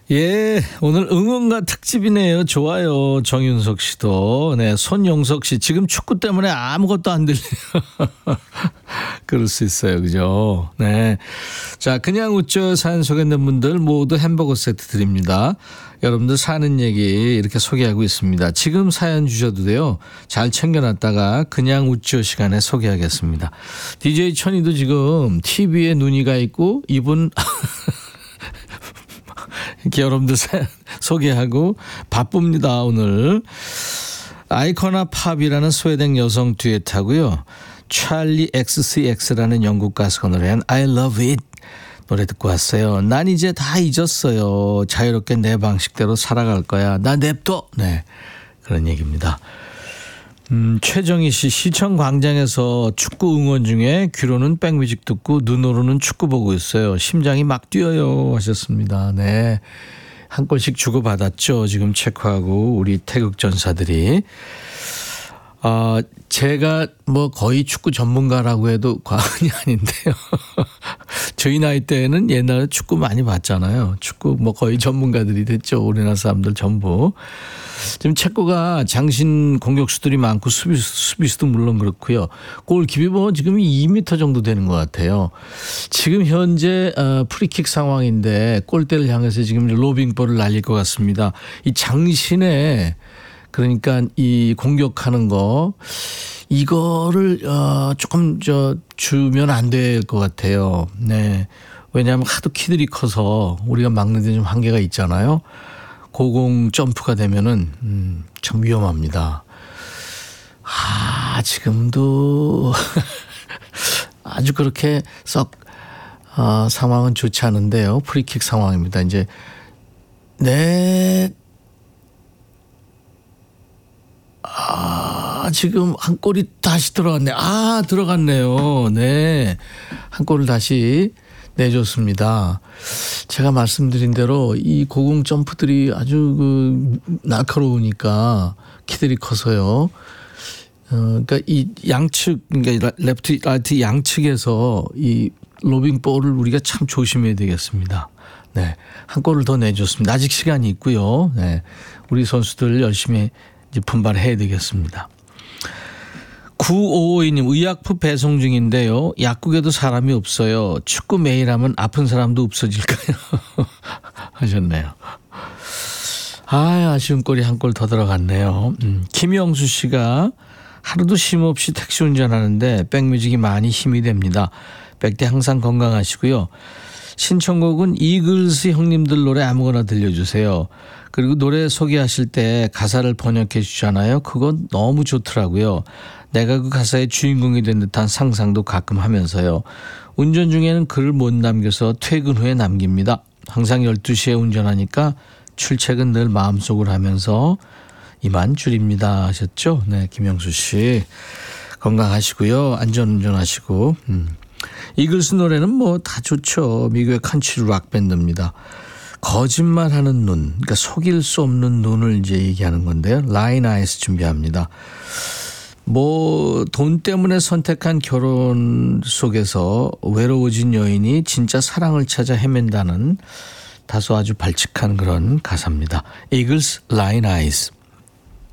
예, 오늘 응원가 특집이네요. 좋아요. 정윤석 씨도. 네, 손용석 씨. 지금 축구 때문에 아무것도 안 들려요. 그럴 수 있어요. 그죠? 네. 자, 그냥 웃죠. 사연 소개된 분들 모두 햄버거 세트 드립니다. 여러분들 사는 얘기 이렇게 소개하고 있습니다. 지금 사연 주셔도 돼요. 잘 챙겨놨다가 그냥 웃죠 시간에 소개하겠습니다. DJ 천이도 지금 TV에 눈이 가 있고 이분 이렇게 여러분들 소개하고 바쁩니다. 오늘 아이코나 팝이라는 스웨덴 여성 듀엣하고요. 찰리 XCX라는 영국 가수가 노래한 I Love It 노래 듣고 왔어요. 난 이제 다 잊었어요. 자유롭게 내 방식대로 살아갈 거야. 나 냅둬. 네, 그런 얘기입니다. 최정희 씨, 시청 광장에서 축구 응원 중에 귀로는 백뮤직 듣고 눈으로는 축구 보고 있어요. 심장이 막 뛰어요 하셨습니다. 네, 한 골씩 주고받았죠. 지금 체크하고 우리 태극 전사들이. 제가 뭐 거의 축구 전문가라고 해도 과언이 아닌데요. 저희 나이 때는 옛날에 축구 많이 봤잖아요. 축구 뭐 거의 전문가들이 됐죠. 우리나라 사람들 전부. 지금 체코가 장신 공격수들이 많고 수비수도 물론 그렇고요. 골 깊이 보면 지금 2m 정도 되는 것 같아요. 지금 현재 프리킥 상황인데 골대를 향해서 지금 로빙볼을 날릴 것 같습니다. 이 장신에 그러니까 이 공격하는 거 이거를 조금 주면 안 될 것 같아요. 네. 왜냐하면 하도 키들이 커서 우리가 막는 데 좀 한계가 있잖아요. 고공 점프가 되면은 참 위험합니다. 지금도 아주 그렇게 썩 상황은 좋지 않은데요. 프리킥 상황입니다. 이제 지금 한 골이 다시 들어갔네. 들어갔네요. 네. 한 골을 다시 내줬습니다. 제가 말씀드린 대로 이 고공 점프들이 아주 날카로우니까 키들이 커서요. 그러니까 이 양측, 그러니까 레프트, 라이트 양측에서 이 로빙 볼을 우리가 참 조심해야 되겠습니다. 네. 한 골을 더 내줬습니다. 아직 시간이 있고요. 네. 우리 선수들 열심히 이제 분발해야 되겠습니다. 9552님, 의약품 배송 중인데요. 약국에도 사람이 없어요. 축구 매일 하면 아픈 사람도 없어질까요? 하셨네요. 아쉬운 골이 한 골 더 들어갔네요. 김영수 씨가 하루도 쉼 없이 택시 운전하는데 백뮤직이 많이 힘이 됩니다. 백대 항상 건강하시고요. 신청곡은 이글스 형님들 노래 아무거나 들려주세요. 그리고 노래 소개하실 때 가사를 번역해 주잖아요. 그건 너무 좋더라고요. 내가 그 가사의 주인공이 된 듯한 상상도 가끔 하면서요. 운전 중에는 글을 못 남겨서 퇴근 후에 남깁니다. 항상 12시에 운전하니까 출첵은 늘 마음속으로 하면서 이만 줄입니다 하셨죠. 네, 김영수 씨 건강하시고요. 안전운전하시고. 이글스 노래는 뭐 다 좋죠. 미국의 컨트리 락 밴드입니다. 거짓말하는 눈, 그러니까 속일 수 없는 눈을 이제 얘기하는 건데요. 라인 아이스 준비합니다. 뭐 돈 때문에 선택한 결혼 속에서 외로워진 여인이 진짜 사랑을 찾아 헤맨다는 다소 아주 발칙한 그런 가사입니다. 이글스 라인 아이스.